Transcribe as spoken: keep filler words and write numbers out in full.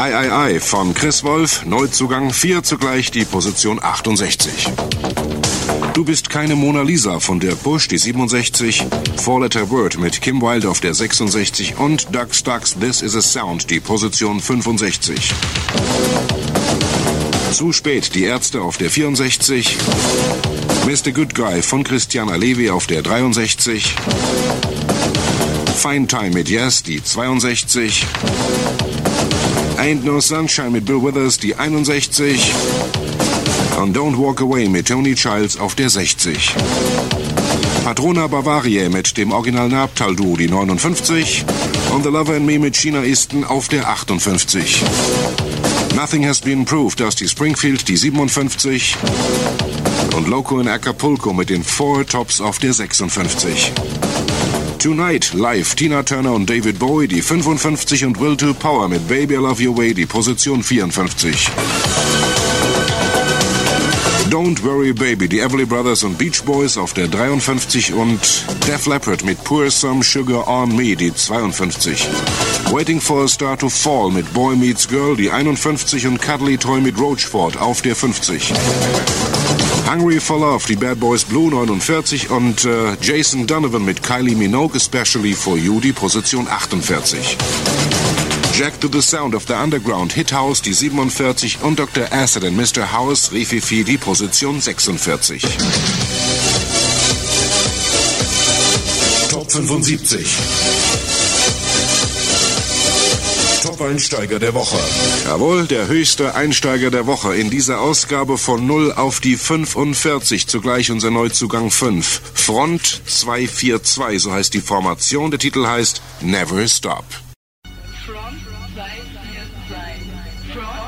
Ei, ei, ei von Chris Wolf, Neuzugang vier, zugleich die Position achtundsechzig. Du bist keine Mona Lisa von der Push, die siebenundsechzig. Four Letter Word mit Kim Wilde auf der sechsundsechzig und Doug Stucks This Is a Sound, die Position fünfundsechzig. Zu spät, die Ärzte auf der vierundsechzig. Mister Good Guy von Christiana Levy auf der dreiundsechzig. Fine Time mit Yes, die zweiundsechzig. Ain't No Sunshine mit Bill Withers, die einundsechzig. Und Don't Walk Away mit Tony Childs auf der sechzig. Patrona Bavaria mit dem Original Nabtal-Duo, die neunundfünfzig. Und The Lover and Me mit China Easton auf der achtundfünfzig. Nothing Has Been Proved, Dusty Springfield, die siebenundfünfzig. Und Loco in Acapulco mit den Four Tops auf der sechsundfünfzig. Tonight, live, Tina Turner und David Bowie, die fünfundfünfzig und Will to Power mit Baby I Love Your Way, die Position vierundfünfzig. Don't Worry Baby, die Everly Brothers und Beach Boys auf der dreiundfünfzig und Def Leppard mit Pour Some Sugar on Me, die zweiundfünfzig. Waiting for a Star to Fall mit Boy Meets Girl, die einundfünfzig und Cuddly Toy mit Roachford auf der fünfzig. Hungry for Love, die Bad Boys Blue, neunundvierzig und äh, Jason Donovan mit Kylie Minogue, Especially for You, die Position achtundvierzig. Jack to the Sound of the Underground, Hit House, die siebenundvierzig und Doktor Acid and Mister House, Rififi, die Position sechsundvierzig. Top fünfundsiebzig. Top-Einsteiger der Woche. Jawohl, der höchste Einsteiger der Woche in dieser Ausgabe von null auf die fünfundvierzig. Zugleich unser Neuzugang fünf. Front zwei vier zwei, so heißt die Formation. Der Titel heißt Never Stop. Front zwei vier zwei. Front